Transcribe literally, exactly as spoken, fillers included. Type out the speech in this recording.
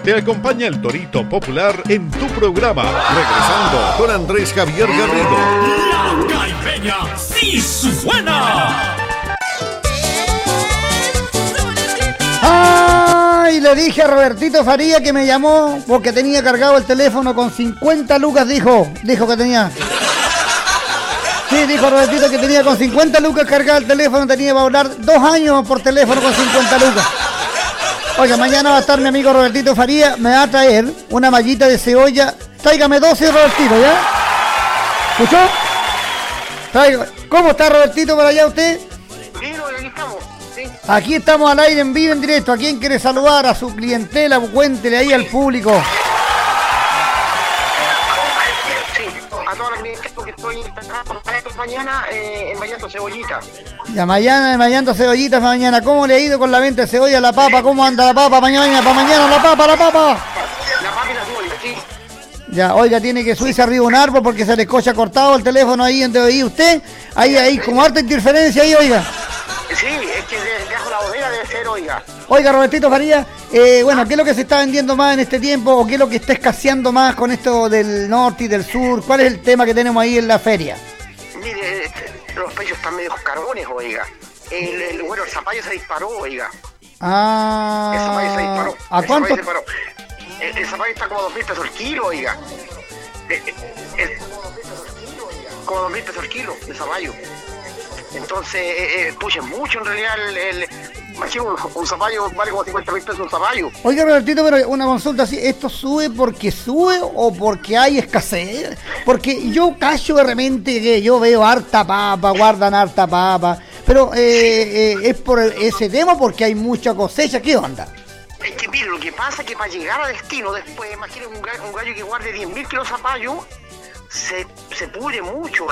te acompaña el Torito Popular en tu programa, regresando con Andrés Javier Garrido. La Caipeña sí suena. Ay, le dije a Robertito Faría que me llamó porque tenía cargado el teléfono con cincuenta lucas, dijo, dijo que tenía. Sí, dijo Robertito que tenía con cincuenta lucas cargado el teléfono, tenía para hablar dos años por teléfono con cincuenta lucas. Oiga, mañana va a estar mi amigo Robertito Faría, me va a traer una mallita de cebolla. Tráigame doce, Robertito, ¿ya? ¿Escuchó? Traiga. ¿Cómo está Robertito por allá usted? Sí, aquí estamos. Sí. Aquí estamos al aire, en vivo, en directo. ¿A quién quiere saludar? A su clientela, cuéntele ahí al público. Sí, a toda la clientela que estoy mañana eh, en Mayando Cebollita. Ya mañana, Mayando Cebollitas mañana. ¿Cómo le ha ido con la venta de cebolla, la papa? ¿Cómo anda la papa? Mañana, para mañana, la papa, la papa. La papa y la cebolla, sí. Ya, oiga, tiene que subirse arriba un árbol porque se le escucha cortado el teléfono ahí donde oí usted. Ahí, ahí, como harta interferencia ahí, oiga. Sí, es que debajo la bodega debe ser, oiga. Oiga, Robertito Faría, eh, bueno, ¿qué es lo que se está vendiendo más en este tiempo o qué es lo que está escaseando más con esto del norte y del sur? ¿Cuál es el tema que tenemos ahí en la feria? Mire, los precios están medio carones, oiga. El, el, bueno, el zapallo se disparó, oiga. Ah, El zapallo se disparó. ¿A el cuánto? Zapallo se disparó. El, el zapallo está como dos mil pesos el kilo, oiga. El, el, el, como dos mil pesos el kilo de zapallo. Entonces, eh, eh, pucha, mucho en realidad el, el imagino un, un zapallo vale como cincuenta mil pesos un zapallo. Oiga, Robertito, pero una consulta así, ¿esto sube porque sube o porque hay escasez? Porque yo cacho de repente que yo veo harta papa, guardan harta papa, pero eh, eh, es por ese tema porque hay mucha cosecha, ¿qué onda? Es que mire, lo que pasa es que para llegar a destino después, imagínate un gallo, un gallo que guarde diez mil kilos de zapallo, se, se pudre mucho.